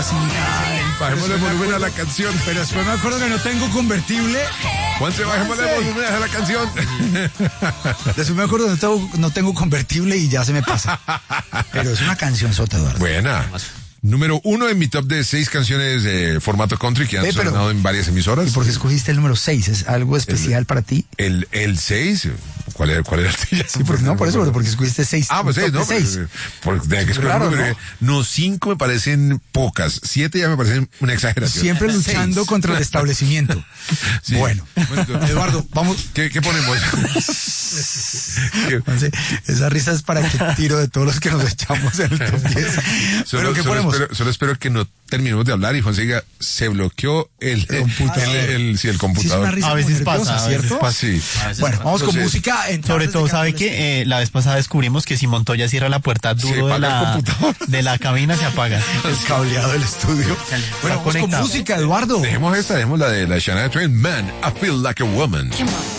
así. Bajémosle volumen a la canción. Pero después me acuerdo que no tengo convertible. Juanse, bajémosle volumen a la canción. Después me acuerdo que no tengo convertible y ya se me pasa. Pero es una canción sota, Eduardo. Buena. Número 1 en mi top de 6 canciones de formato country que han sonado en varias emisoras. ¿Y por qué escogiste el número 6? ¿Es algo especial para ti? El 6, ¿cuál era el tuyo? Sí, por eso, porque escogiste 6. Ah, pues 6, ¿no? 6. Porque tenía que escoger raro, ¿no? 5 me parecen pocas, 7 ya me parecen una exageración. Siempre luchando 6 contra el establecimiento. Sí. Bueno, Eduardo, vamos. ¿Qué ponemos? Esa risa es para que tiro de todos los que nos echamos en el top 10. ¿Pero qué ponemos? Solo espero que no terminemos de hablar y Juan diga, se bloqueó el computador. El computador. Sí, a veces pasa, ¿cierto? Sí. Bueno, vamos con música. Sobre todo, ¿sabe que la vez pasada descubrimos que si Montoya cierra la puerta duro de la cabina, se apaga? El cableado del estudio. Bueno, vamos con música, Eduardo. Dejemos la de la Shania Twain, Man, I Feel Like a Woman.